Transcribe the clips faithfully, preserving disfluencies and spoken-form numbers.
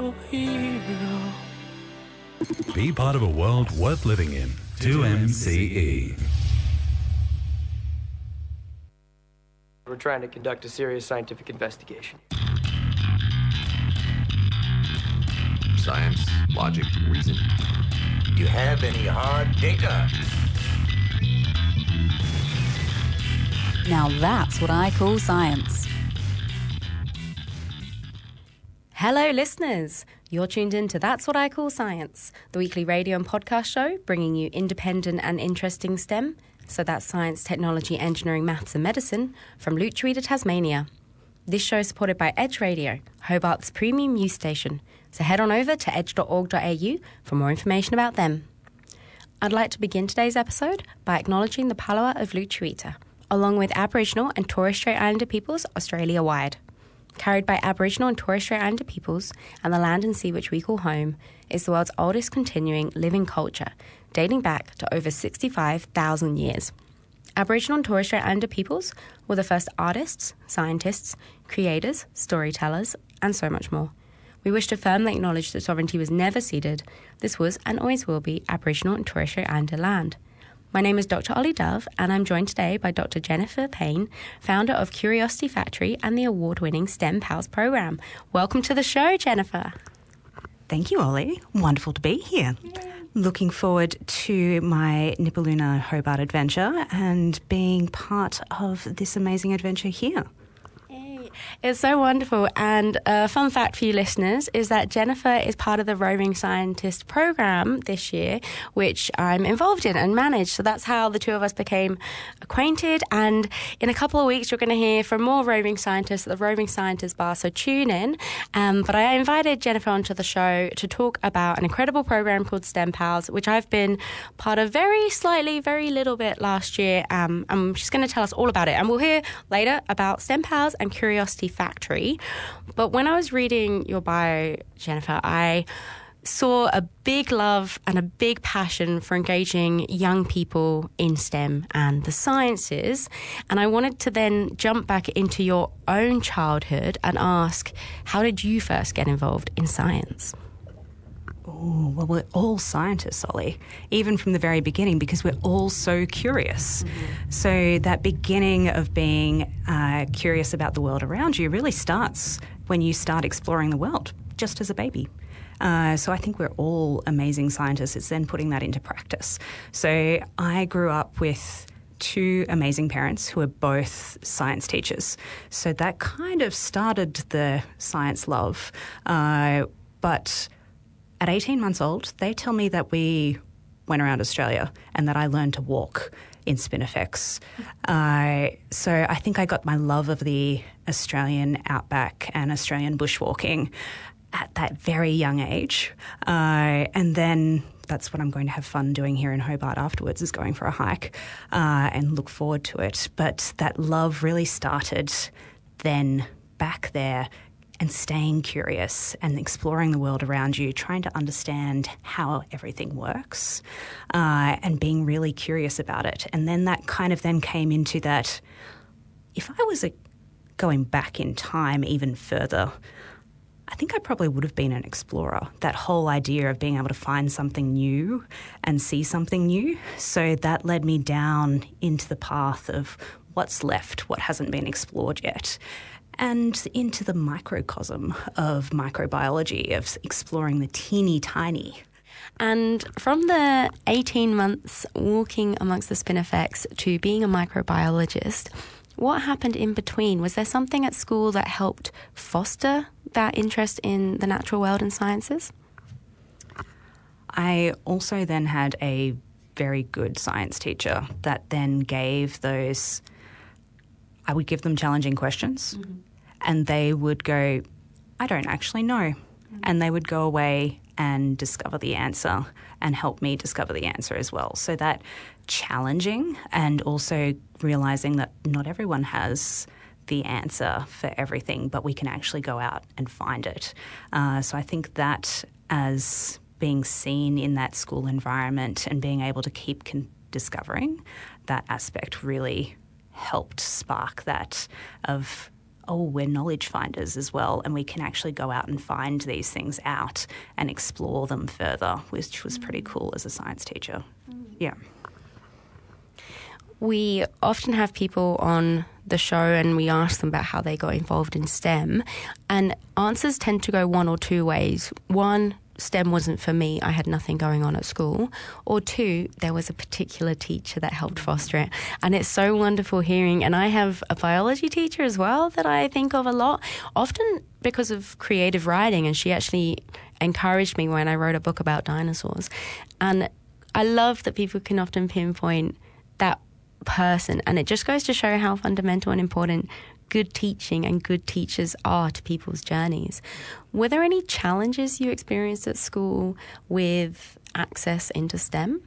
your hero. Be part of a world worth living in. two M C E. We're trying to conduct a serious scientific investigation. Science, logic, reason. Do you have any hard data? Now that's what I call science. Hello, listeners. You're tuned in to That's What I Call Science, the weekly radio and podcast show bringing you independent and interesting STEM, so that's science, technology, engineering, maths and medicine, from Lutruwita, Tasmania. This show is supported by Edge Radio, Hobart's premium news station, so head on over to edge dot org dot a u for more information about them. I'd like to begin today's episode by acknowledging the Palawa of Lutruwita, along with Aboriginal and Torres Strait Islander peoples Australia-wide. Carried by Aboriginal and Torres Strait Islander peoples and the land and sea which we call home, is the world's oldest continuing living culture, dating back to over sixty-five thousand years. Aboriginal and Torres Strait Islander peoples were the first artists, scientists, creators, storytellers, and so much more. We wish to firmly acknowledge that sovereignty was never ceded. This was and always will be Aboriginal and Torres Strait Islander land. My name is Doctor Ollie Dove, and I'm joined today by Doctor Jennifer Payne, founder of Curiosity Factory and the award-winning STEM Pals program. Welcome to the show, Jennifer. Thank you, Ollie. Wonderful to be here. Yay. Looking forward to my Nipaluna Hobart adventure and being part of this amazing adventure here. It's so wonderful. And a fun fact for you listeners is that Jennifer is part of the Roving Scientist program this year, which I'm involved in and manage. So that's how the two of us became acquainted. And in a couple of weeks, you're going to hear from more Roving Scientists at the Roving Scientist Bar. So tune in. Um, but I invited Jennifer onto the show to talk about an incredible program called STEM Pals, which I've been part of very slightly, very little bit last year. Um, and she's going to tell us all about it. And we'll hear later about STEM Pals and Curiosity Factory. But when I was reading your bio, Jennifer, I saw a big love and a big passion for engaging young people in STEM and the sciences. And I wanted to then jump back into your own childhood and ask, how did you first get involved in science? Oh, well, we're all scientists, Ollie, even from the very beginning, because we're all so curious. Mm-hmm. So that beginning of being uh, curious about the world around you really starts when you start exploring the world, just as a baby. Uh, so I think we're all amazing scientists. It's then putting that into practice. So I grew up with two amazing parents who are both science teachers. So that kind of started the science love. Uh, but at eighteen months old, they tell me that we went around Australia and that I learned to walk in Spinifex. Uh, so I think I got my love of the Australian outback and Australian bushwalking at that very young age. Uh, and then that's what I'm going to have fun doing here in Hobart afterwards, is going for a hike uh, and look forward to it. But that love really started then back there, and staying curious and exploring the world around you, trying to understand how everything works uh, and being really curious about it. And then that kind of then came into that, if I was a, going back in time even further, I think I probably would have been an explorer. That whole idea of being able to find something new and see something new. So that led me down into the path of what's left, what hasn't been explored yet, and into the microcosm of microbiology, of exploring the teeny tiny. And from the eighteen months walking amongst the Spinifex to being a microbiologist, what happened in between? Was there something at school that helped foster that interest in the natural world and sciences? I also then had a very good science teacher that then gave those, I would give them challenging questions, mm-hmm. and they would go, I don't actually know. Mm-hmm. And they would go away and discover the answer and help me discover the answer as well. So that challenging, and also realising that not everyone has the answer for everything, but we can actually go out and find it. Uh, so I think that as being seen in that school environment and being able to keep con- discovering that aspect really helped spark that of, oh, we're knowledge finders as well, and we can actually go out and find these things out and explore them further, which was pretty cool as a science teacher. Yeah. We often have people on the show and we ask them about how they got involved in STEM, and answers tend to go one or two ways. One, STEM wasn't for me, I had nothing going on at school. Or two, there was a particular teacher that helped foster it. And it's so wonderful hearing, and I have a biology teacher as well that I think of a lot, often because of creative writing, and she actually encouraged me when I wrote a book about dinosaurs. And I love that people can often pinpoint that person, and it just goes to show how fundamental and important good teaching and good teachers are to people's journeys. Were there any challenges you experienced at school with access into STEM?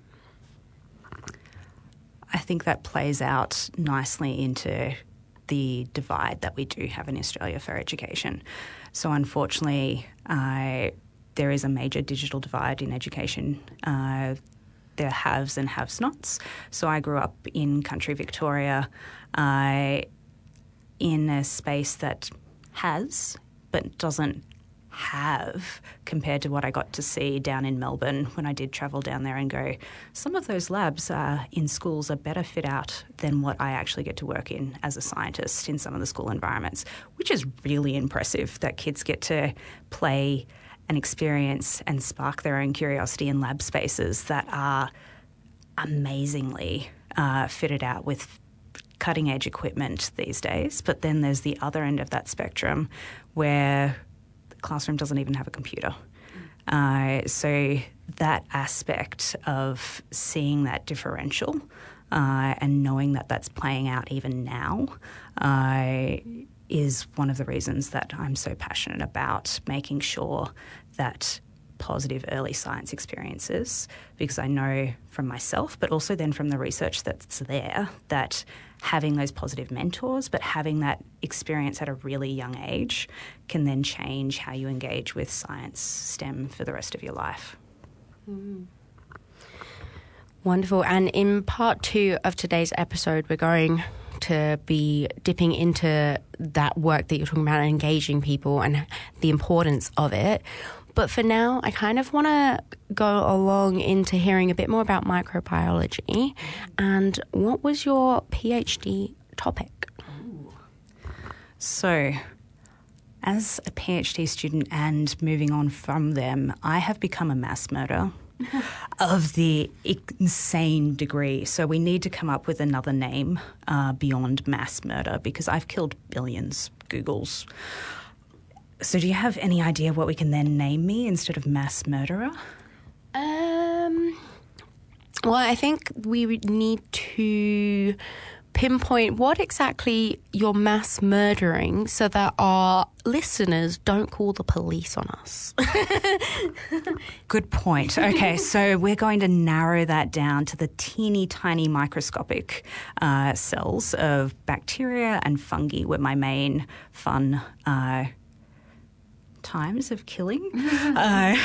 I think that plays out nicely into the divide that we do have in Australia for education. So unfortunately, uh, there is a major digital divide in education. Uh, there are haves and have-nots. So I grew up in country Victoria, uh, in a space that has but doesn't have compared to what I got to see down in Melbourne when I did travel down there and go, some of those labs uh, in schools are better fit out than what I actually get to work in as a scientist in some of the school environments, which is really impressive that kids get to play and experience and spark their own curiosity in lab spaces that are amazingly uh, fitted out with cutting-edge equipment these days. But then there's the other end of that spectrum where the classroom doesn't even have a computer. Uh, so that aspect of seeing that differential uh, and knowing that that's playing out even now uh, is one of the reasons that I'm so passionate about making sure that positive early science experiences, because I know from myself, but also then from the research that's there, that having those positive mentors, but having that experience at a really young age can then change how you engage with science, STEM for the rest of your life. Mm. Wonderful. And in part two of today's episode, we're going to be dipping into that work that you're talking about and engaging people and the importance of it. But for now, I kind of want to go along into hearing a bit more about microbiology. And what was your PhD topic? So, as a PhD student and moving on from them, I have become a mass murderer of the insane degree. So we need to come up with another name uh, beyond mass murder, because I've killed billions. Google's. So do you have any idea what we can then name me instead of mass murderer? Um, well, I think we would need to pinpoint what exactly you're mass murdering so that our listeners don't call the police on us. Good point. Okay, so we're going to narrow that down to the teeny tiny microscopic uh, cells of bacteria and fungi were my main fun uh times of killing. uh,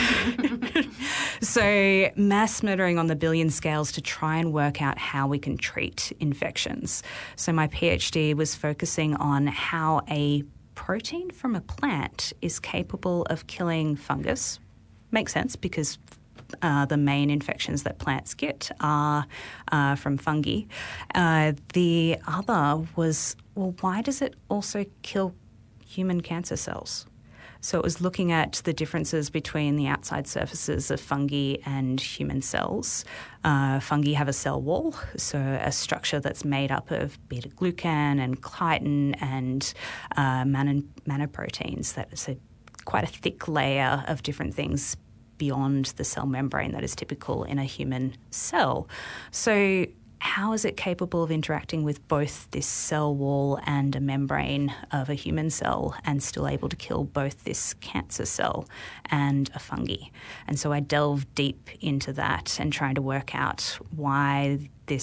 so mass murdering on the billion scales to try and work out how we can treat infections. So my PhD was focusing on how a protein from a plant is capable of killing fungus. Makes sense because uh, the main infections that plants get are uh, from fungi. Uh, the other was, well, why does it also kill human cancer cells? So it was looking at the differences between the outside surfaces of fungi and human cells. Uh, fungi have a cell wall, so a structure that's made up of beta-glucan and chitin and uh, man- manoproteins. That's a, quite a thick layer of different things beyond the cell membrane that is typical in a human cell. So how is it capable of interacting with both this cell wall and a membrane of a human cell and still able to kill both this cancer cell and a fungi? And so I delved deep into that and trying to work out why this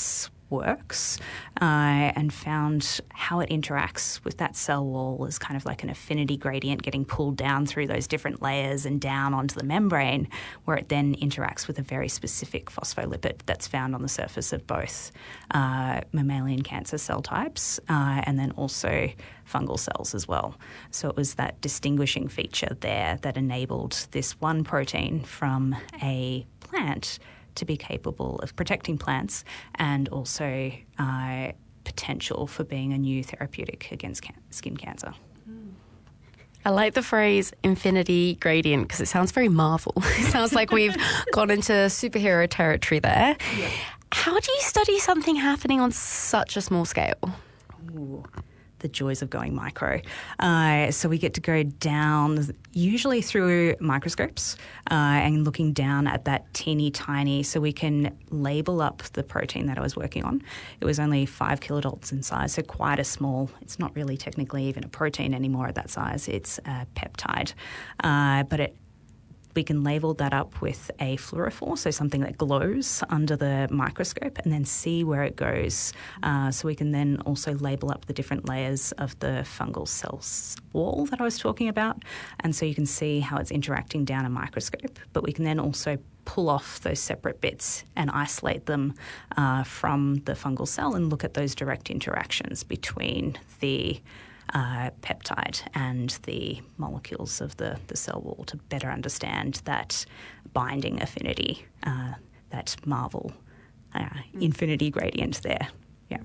works uh, and found how it interacts with that cell wall as kind of like an affinity gradient getting pulled down through those different layers and down onto the membrane, where it then interacts with a very specific phospholipid that's found on the surface of both uh, mammalian cancer cell types uh, and then also fungal cells as well. So it was that distinguishing feature there that enabled this one protein from a plant to be capable of protecting plants and also uh, potential for being a new therapeutic against can- skin cancer. I like the phrase infinity gradient because it sounds very Marvel. It sounds like we've gone into superhero territory there. Yeah. How do you study something happening on such a small scale? Ooh. The joys of going micro. Uh, so we get to go down, usually through microscopes, uh, and looking down at that teeny tiny, so we can label up the protein that I was working on. It was only five kilodaltons in size, so quite a small, it's not really technically even a protein anymore at that size, it's a peptide. Uh, but it we can label that up with a fluorophore, so something that glows under the microscope, and then see where it goes. Uh, so we can then also label up the different layers of the fungal cell wall that I was talking about. And so you can see how it's interacting down a microscope. But we can then also pull off those separate bits and isolate them uh, from the fungal cell and look at those direct interactions between the Uh, peptide and the molecules of the, the cell wall to better understand that binding affinity, uh, that Marvel uh, infinity gradient there. Yeah.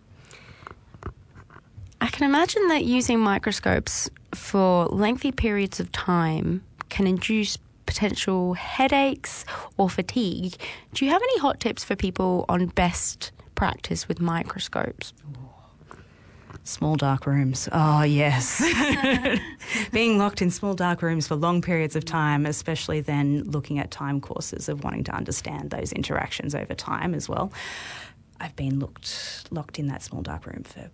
I can imagine that using microscopes for lengthy periods of time can induce potential headaches or fatigue. Do you have any hot tips for people on best practice with microscopes? Small dark rooms. Oh, yes. Being locked in small dark rooms for long periods of time, especially then looking at time courses of wanting to understand those interactions over time as well. I've been looked, locked in that small dark room for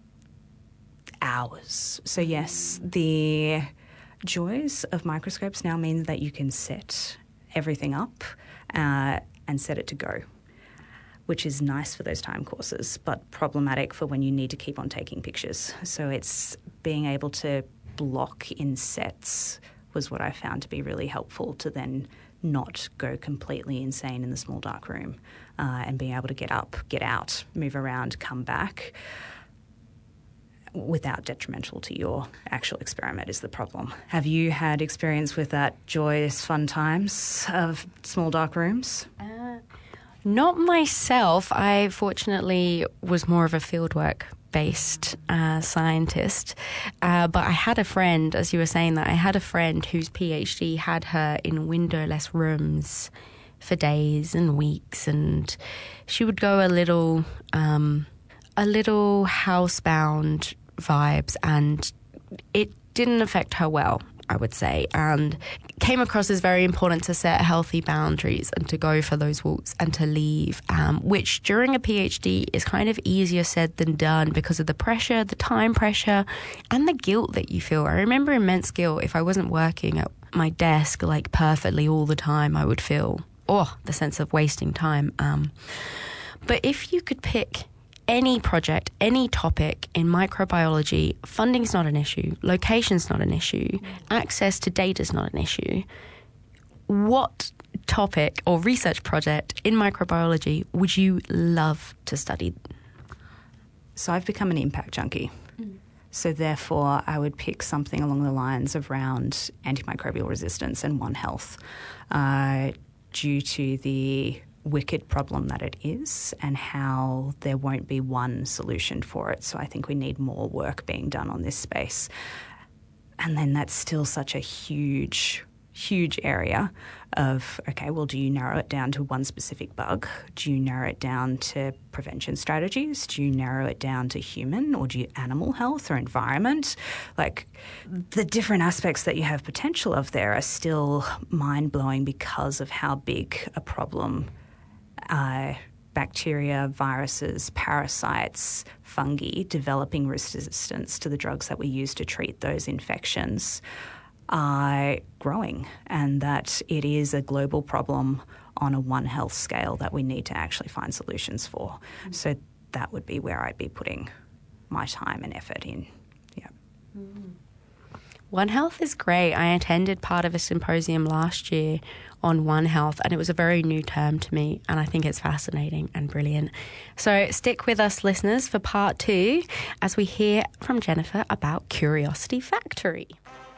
hours. So, yes, the joys of microscopes now mean that you can set everything up uh, and set it to go, which is nice for those time courses, but problematic for when you need to keep on taking pictures. So it's being able to block in sets was what I found to be really helpful to then not go completely insane in the small dark room uh, and being able to get up, get out, move around, come back without detrimental to your actual experiment is the problem. Have you had experience with that joyous fun times of small dark rooms? Uh, Not myself. I fortunately was more of a fieldwork based uh, scientist, uh, but I had a friend, as you were saying that, I had a friend whose PhD had her in windowless rooms for days and weeks, and she would go a little, um, a little housebound vibes, and it didn't affect her well, I would say, and came across as very important to set healthy boundaries and to go for those walks and to leave, um, which during a PhD is kind of easier said than done because of the pressure, the time pressure, and the guilt that you feel. I remember immense guilt if I wasn't working at my desk like perfectly all the time. I would feel, oh, the sense of wasting time. Um, but if you could pick any project, any topic in microbiology, funding's not an issue, location's not an issue, access to data's not an issue. What topic or research project in microbiology would you love to study? So I've become an impact junkie. Mm. So therefore I would pick something along the lines of around antimicrobial resistance and One Health uh, due to the wicked problem that it is and how there won't be one solution for it. So I think we need more work being done on this space. And then that's still such a huge, huge area of, okay, well, do you narrow it down to one specific bug? Do you narrow it down to prevention strategies? Do you narrow it down to human, or do you animal health or environment? Like, the different aspects that you have potential of there are still mind-blowing because of how big a problem Uh, bacteria, viruses, parasites, fungi developing resistance to the drugs that we use to treat those infections are growing, and that it is a global problem on a One Health scale that we need to actually find solutions for. So that would be where I'd be putting my time and effort in. Yeah. Mm. One Health is great. I attended part of a symposium last year on One Health, and it was a very new term to me, and I think it's fascinating and brilliant. So stick with us, listeners, for part two as we hear from Jennifer about Curiosity Factory.